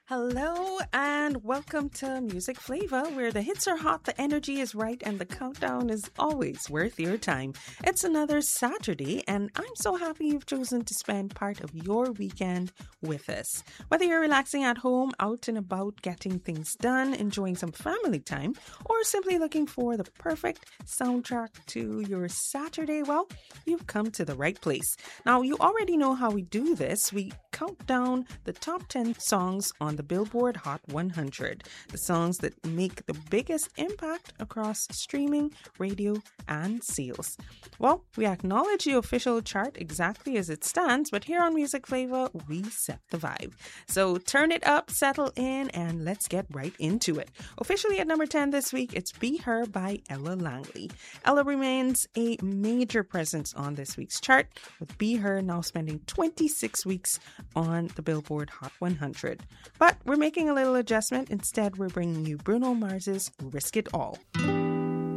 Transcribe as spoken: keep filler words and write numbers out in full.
Hello and welcome to Music Flavor, where the hits are hot, the energy is right, and the countdown is always worth your time. It's another Saturday, and I'm so happy you've chosen to spend part of your weekend with us. Whether you're relaxing at home, out and about, getting things done, enjoying some family time, or simply looking for the perfect soundtrack to your Saturday, well, you've come to the right place. Now, you already know how we do this. We count down the top ten songs on the Billboard Hot one hundred, the songs that make the biggest impact across streaming, radio, and sales. Well, we acknowledge the official chart exactly as it stands, but here on Music Flavor, we set the vibe. So turn it up, settle in, and let's get right into it. Officially at number ten this week, it's Be Her by Ella Langley. Ella remains a major presence on this week's chart, with Be Her now spending twenty-six weeks on the Billboard Hot one hundred. But we're making a little adjustment. Instead, we're bringing you Bruno Mars's Risk It All.